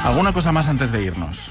¿Alguna cosa más antes de irnos?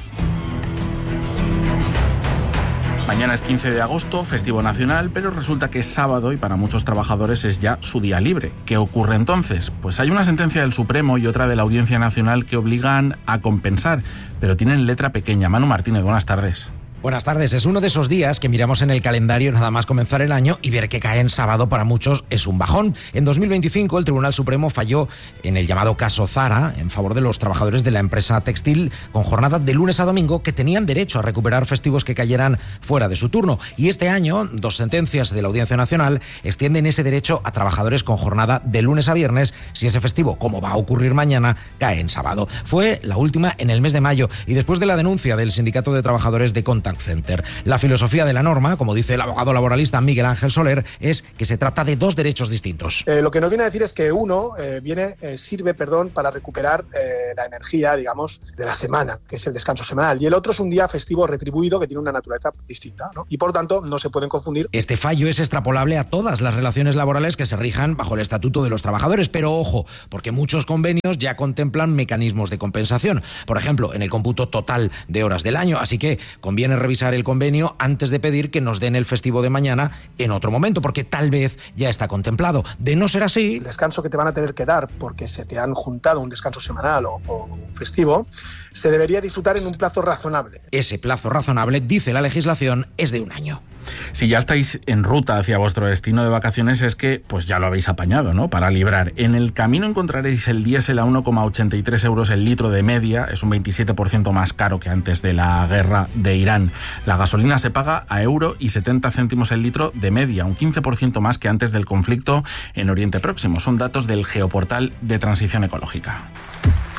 Mañana es 15 de agosto, festivo nacional, pero resulta que es sábado y para muchos trabajadores es ya su día libre. ¿Qué ocurre entonces? Pues hay una sentencia del Supremo y otra de la Audiencia Nacional que obligan a compensar, pero tienen letra pequeña. Manu Martínez, buenas tardes. Buenas tardes. Es uno de esos días que miramos en el calendario nada más comenzar el año y ver que cae en sábado para muchos es un bajón. En 2025 el Tribunal Supremo falló en el llamado caso Zara en favor de los trabajadores de la empresa textil con jornada de lunes a domingo que tenían derecho a recuperar festivos que cayeran fuera de su turno. Y este año, 2 sentencias de la Audiencia Nacional extienden ese derecho a trabajadores con jornada de lunes a viernes si ese festivo, como va a ocurrir mañana, cae en sábado. Fue la última en el mes de mayo y después de la denuncia del Sindicato de Trabajadores de Contact Center. La filosofía de la norma, como dice el abogado laboralista Miguel Ángel Soler, es que se trata de 2 derechos distintos. Lo que nos viene a decir es que uno sirve para recuperar la energía, digamos, de la semana, que es el descanso semanal, y el otro es un día festivo retribuido que tiene una naturaleza distinta, ¿no? Y por tanto no se pueden confundir. Este fallo es extrapolable a todas las relaciones laborales que se rijan bajo el Estatuto de los Trabajadores, pero ojo, porque muchos convenios ya contemplan mecanismos de compensación, por ejemplo, en el cómputo total de horas del año, así que conviene revisar el convenio antes de pedir que nos den el festivo de mañana en otro momento, porque tal vez ya está contemplado. De no ser así, el descanso que te van a tener que dar porque se te han juntado un descanso semanal o un festivo, se debería disfrutar en un plazo razonable. Ese plazo razonable, dice la legislación, es de 1 año. Si ya estáis en ruta hacia vuestro destino de vacaciones es que pues ya lo habéis apañado, ¿no? Para librar. En el camino encontraréis el diésel a 1,83 euros el litro de media, es un 27% más caro que antes de la guerra de Irán. La gasolina se paga a €1,70 el litro de media, un 15% más que antes del conflicto en Oriente Próximo. Son datos del Geoportal de Transición Ecológica.